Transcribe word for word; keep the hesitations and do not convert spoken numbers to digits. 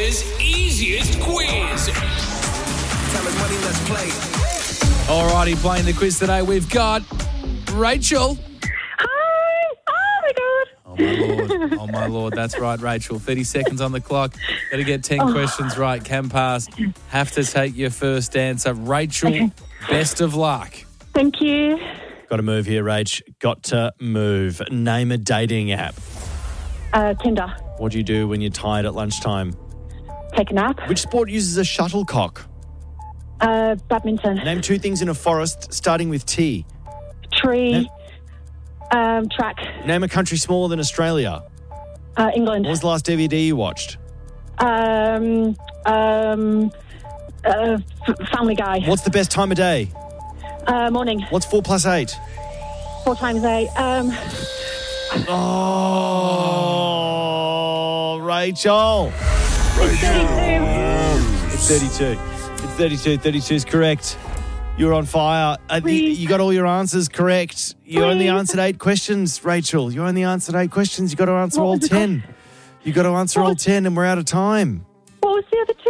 Australia's easiest quiz. Tell us money, let's play. Alrighty, playing the quiz today, we've got Rachel. Hi! Oh my god! Oh my lord, oh my lord, that's right, Rachel. thirty seconds on the clock. Got to get ten Oh. questions right, can pass. Have to take your first answer. Rachel, Okay. best of luck. Thank you. Got to move here, Rach. Got to move. Name a dating app. Uh, Tinder. What do you do when you're tired at lunchtime? Take a nap. Which sport uses a shuttlecock? Uh, badminton. Name two things in a forest starting with T. Tree. Um, track. Name a country smaller than Australia. Uh, England. What was the last D V D you watched? Um, um, uh, f- Family Guy. What's the best time of day? Uh, morning. What's four plus eight? Four times eight. Um, Oh, Rachel. it's thirty-two. It's thirty-two. It's thirty-two. thirty-two is correct. You're on fire. Uh, you, Please. you got all your answers correct. You only Please. answered eight questions, Rachel. You only answered eight questions. You got to answer What all was the ten. You got to answer What all was- ten, and we're out of time.